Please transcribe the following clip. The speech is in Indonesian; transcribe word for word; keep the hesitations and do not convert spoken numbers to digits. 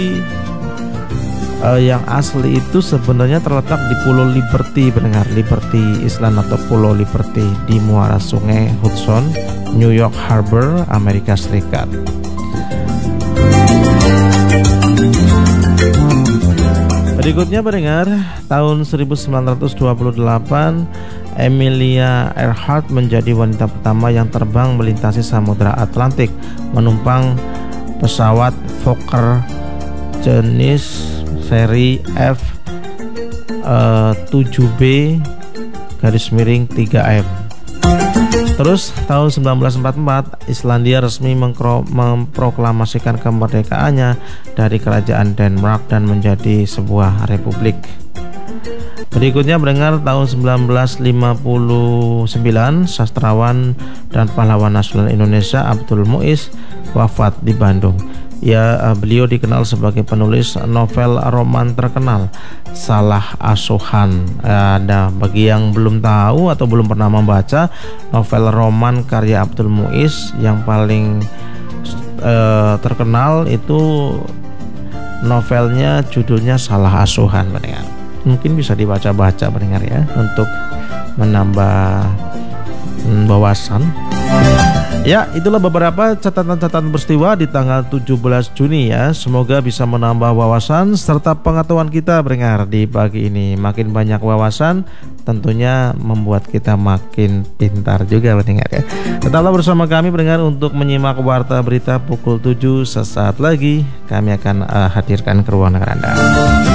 uh, yang asli itu sebenarnya terletak di Pulau Liberty, pendengar. Liberty Island atau Pulau Liberty di muara sungai Hudson, New York Harbor, Amerika Serikat. Berikutnya pendengar, tahun seribu sembilan ratus dua puluh delapan Amelia Earhart menjadi wanita pertama yang terbang melintasi Samudra Atlantik menumpang pesawat Fokker jenis seri F tujuh B garis miring tiga M. Terus tahun seribu sembilan ratus empat puluh empat Islandia resmi memproklamasikan kemerdekaannya dari kerajaan Denmark dan menjadi sebuah republik. Berikutnya mendengar tahun seribu sembilan ratus lima puluh sembilan sastrawan dan pahlawan nasional Indonesia Abdul Muiz wafat di Bandung. Ya, beliau dikenal sebagai penulis novel roman terkenal Salah Asuhan. Ada bagi yang belum tahu atau belum pernah membaca novel roman karya Abdul Muiz yang paling uh, terkenal itu novelnya judulnya Salah Asuhan, pendengar. Mungkin bisa dibaca-baca, pendengar, ya, untuk menambah hmm, wawasan. Ya, itulah beberapa catatan-catatan peristiwa di tanggal tujuh belas Juni ya. Semoga bisa menambah wawasan serta pengetahuan kita, pendengar, di pagi ini. Makin banyak wawasan tentunya membuat kita makin pintar juga, pendengar, ya. Tetaplah bersama kami, pendengar, untuk menyimak warta berita pukul tujuh. Sesaat lagi kami akan uh, hadirkan ke ruang dengar Anda.